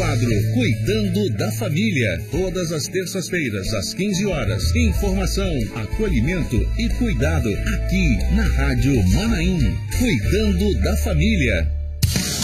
quadro Cuidando da Família, todas as terças-feiras às 15 horas. Informação, acolhimento e cuidado aqui na Rádio Manaim. Cuidando da Família.